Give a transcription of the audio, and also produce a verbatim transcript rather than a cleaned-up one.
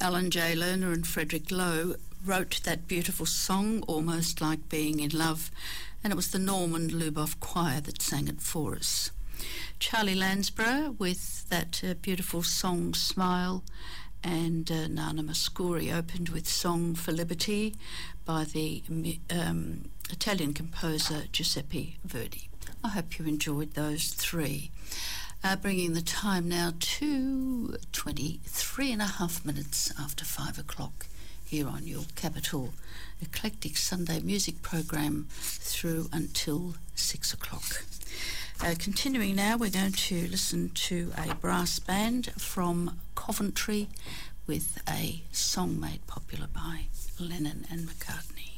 Alan J. Lerner and Frederick Lowe wrote that beautiful song, Almost Like Being in Love, and it was the Norman Luboff Choir that sang it for us. Charlie Lansborough with that uh, beautiful song Smile, and uh, Nana Mouskouri opened with Song for Liberty by the um, Italian composer Giuseppe Verdi. I hope you enjoyed those three. Uh, bringing the time now to twenty-three and a half minutes after five o'clock here on your Capital Eclectic Sunday music program through until six o'clock. Uh, continuing now, we're going to listen to a brass band from Coventry with a song made popular by Lennon and McCartney.